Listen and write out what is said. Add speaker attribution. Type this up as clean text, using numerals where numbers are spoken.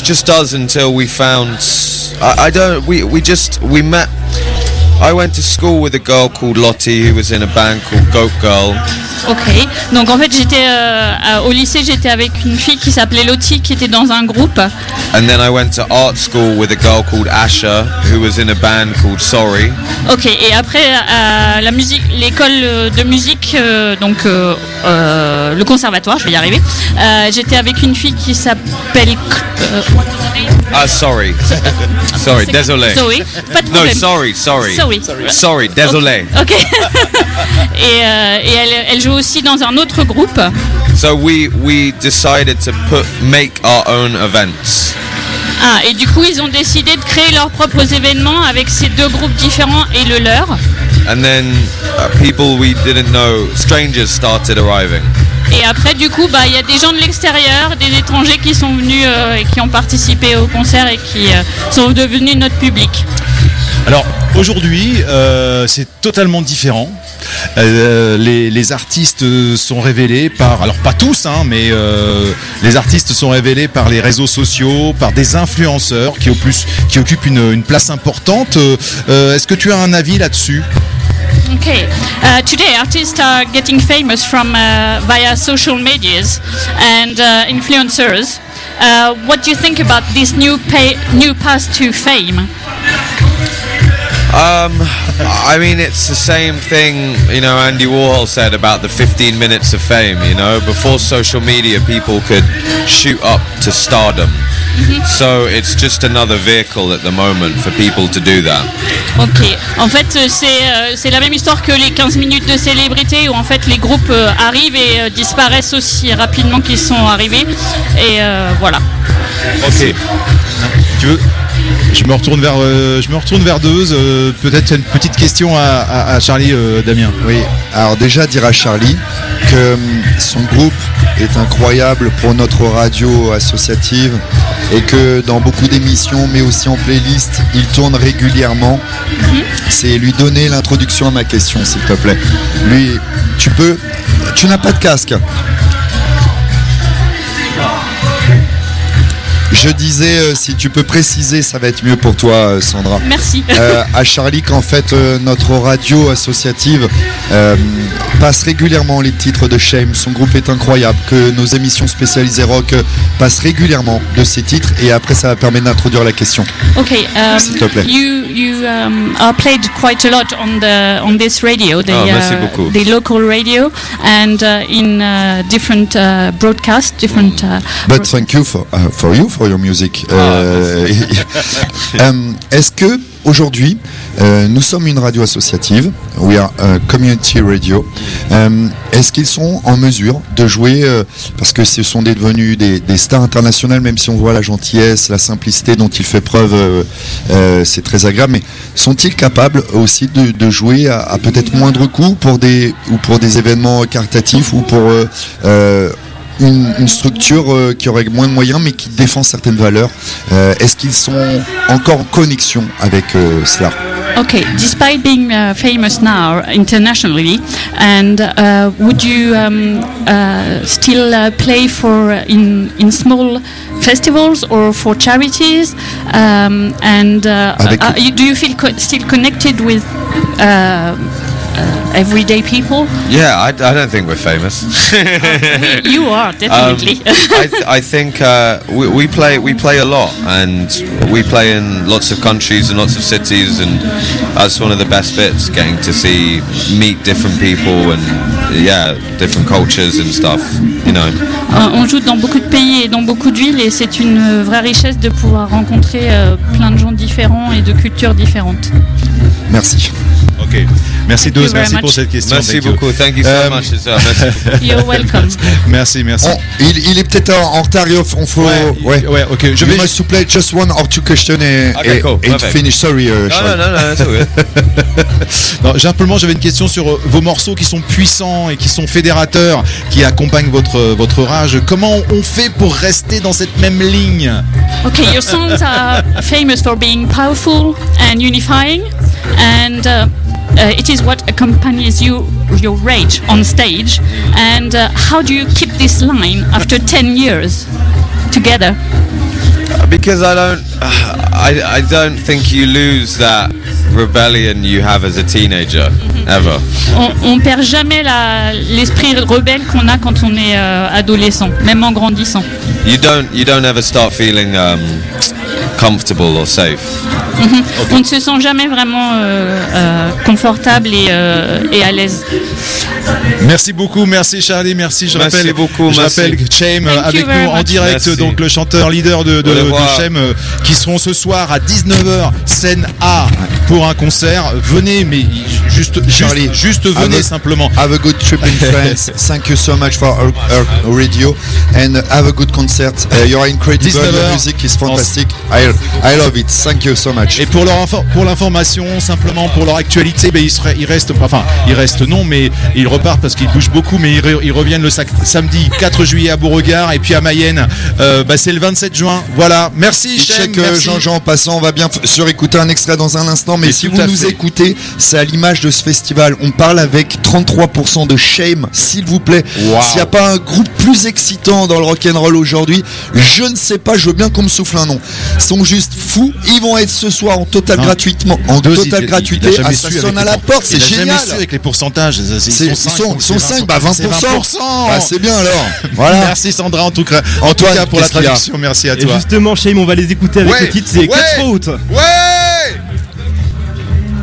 Speaker 1: just does until we found. I don't. We met. I went to school with a girl called Lottie who was in a band called Goat Girl.
Speaker 2: Ok, donc en fait j'étais au lycée, j'étais avec une fille qui s'appelait Lottie qui était dans un groupe.
Speaker 1: And then I went to art school with a girl called Asha who was in a band called Sorry.
Speaker 2: Ok, et après la musique, l'école de musique, donc le conservatoire, je vais y arriver. J'étais avec une fille qui s'appelle.
Speaker 1: Sorry. Sorry, désolé.
Speaker 2: Zoé, pas de problème.
Speaker 1: No, sorry, désolé.
Speaker 2: Ok. Et elle joue aussi dans un autre groupe.
Speaker 1: So we decided to make our own events.
Speaker 2: Ah, et du coup, ils ont décidé de créer leurs propres événements avec ces deux groupes différents et le leur.
Speaker 1: And then people we didn't know, strangers started arriving.
Speaker 2: Et après, du coup, il y a des gens de l'extérieur, des étrangers qui sont venus et qui ont participé au concert et qui sont devenus notre public.
Speaker 3: Alors aujourd'hui, c'est totalement différent. Les artistes sont révélés par, alors pas tous, mais les artistes sont révélés par les réseaux sociaux, par des influenceurs qui occupent une place importante. Est-ce que tu as un avis là-dessus?
Speaker 2: Okay. Today, artists are getting famous from via social medias and influencers. What do you think about this new path to fame?
Speaker 1: I mean, it's the same thing, Andy Warhol said about the 15 minutes of fame, before social media people could shoot up to stardom. Mm-hmm. So it's just another vehicle at the moment for people to do that.
Speaker 2: Ok, en fait c'est la même histoire que les 15 minutes de célébrité où en fait les groupes arrivent et disparaissent aussi rapidement qu'ils sont arrivés et voilà.
Speaker 3: Ok. Tu veux? Je me retourne vers Deuze. Peut-être une petite question à Charlie, Damien.
Speaker 4: Oui. Alors déjà dire à Charlie que son groupe est incroyable pour notre radio associative et que dans beaucoup d'émissions, mais aussi en playlist, il tourne régulièrement. Mm-hmm. C'est lui donner l'introduction à ma question, s'il te plaît. Lui, tu n'as pas de casque. Je disais, si tu peux préciser, ça va être mieux pour toi, Sandra.
Speaker 2: Merci.
Speaker 4: À Charlie, qu'en fait, notre radio associative passe régulièrement les titres de Shame. Son groupe est incroyable. Que nos émissions spécialisées rock passent régulièrement de ces titres. Et après, ça va permettre d'introduire la question.
Speaker 2: Okay.
Speaker 4: S'il te plaît.
Speaker 2: You are played quite a lot on this radio, the local radio, and in different broadcasts, different.
Speaker 4: But thank you for your music. Est-ce que aujourd'hui nous sommes une radio associative, we are a community radio, est-ce qu'ils sont en mesure de jouer parce que ce sont devenus des stars internationales, même si on voit la gentillesse, la simplicité dont il fait preuve, c'est très agréable, mais sont-ils capables aussi de jouer à peut-être moindre coût pour des événements caritatifs ou pour une structure qui aurait moins de moyens mais qui défend certaines valeurs? Est-ce qu'ils sont encore en connexion avec cela?
Speaker 2: Okay, despite being famous now internationally, and would you still play for in small festivals or for charities? Do you feel still connected with everyday people?
Speaker 1: Yeah, I don't think we're famous.
Speaker 2: You are definitely.
Speaker 1: I think we play a lot, and we play in lots of countries and lots of cities, and that's one of the best bits, getting to meet different people and different cultures and stuff,
Speaker 2: On joue dans beaucoup de pays et dans beaucoup de villes, et c'est une vraie richesse de pouvoir rencontrer plein de gens différents et de cultures différentes.
Speaker 4: Merci.
Speaker 3: Ok, merci Deuze, merci pour cette question.
Speaker 1: Merci beaucoup, thank you so much.
Speaker 2: You're welcome.
Speaker 3: Merci.
Speaker 4: Il est peut-être en retard, on faut...
Speaker 3: Ouais, ok.
Speaker 4: Je vais s'il vous plaît, just one or two questions and finish. Sorry,
Speaker 1: No, that's all good.
Speaker 3: Non, simplement, j'avais une question sur vos morceaux qui sont puissants et qui sont fédérateurs, qui accompagnent votre rage. Comment on fait pour rester dans cette même ligne?
Speaker 2: Okay, your songs are famous for being powerful and unifying, and it is what accompanies your rage on stage. And how do you keep this line after 10 years together?
Speaker 1: Because I don't think you lose that rebellion you have as a teenager ever.
Speaker 2: On perd jamais l'esprit rebelle qu'on a quand on est adolescent, même en grandissant.
Speaker 1: You don't ever start feeling comfortable or safe.
Speaker 2: Okay. On ne se sent jamais vraiment confortable et à l'aise.
Speaker 3: Merci beaucoup, merci Charlie, merci. Je rappelle Shame avec nous en direct, merci. Donc le chanteur leader de Shame qui seront ce soir à 19h scène A pour un concert. Venez, mais juste venez simplement.
Speaker 4: Have a good trip in France. Thank you so much for our radio and have a good concert. You're incredible. Your music is fantastic. I love it. Thank you so much.
Speaker 3: Et pour l'information, simplement pour leur actualité, ils restent non, mais ils repartent parce qu'ils bougent beaucoup, mais ils reviennent le samedi 4 juillet à Beauregard et puis à Mayenne, c'est le 27 juin. Voilà, merci Shame.
Speaker 4: Jean-Jean, en passant, on va bien surécouter un extrait dans un instant, mais si vous nous écoutez, c'est à l'image de ce festival. On parle avec 33% de Shame, s'il vous plaît. Wow. S'il n'y a pas un groupe plus excitant dans le rock'n'roll aujourd'hui, je ne sais pas, je veux bien qu'on me souffle un nom. Ils sont juste fous, ils vont être ce soir en totale gratuité, ça sonne à la porte, c'est génial.
Speaker 3: Jamais su avec les pourcentages,
Speaker 4: ils sont 5, 20%. C'est bien alors. Voilà.
Speaker 3: Merci Sandra en tout cas pour la traduction, merci à toi.
Speaker 5: Et justement Shame, on va les écouter avec le titre, c'est Cutthroat.
Speaker 1: Ouais.